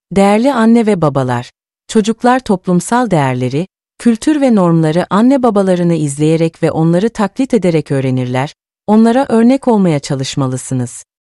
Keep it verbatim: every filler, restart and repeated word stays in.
Değerli anne ve babalar, çocuklar toplumsal değerleri, kültür ve normları anne babalarını izleyerek ve onları taklit ederek öğrenirler, onlara örnek olmaya çalışmalısınız.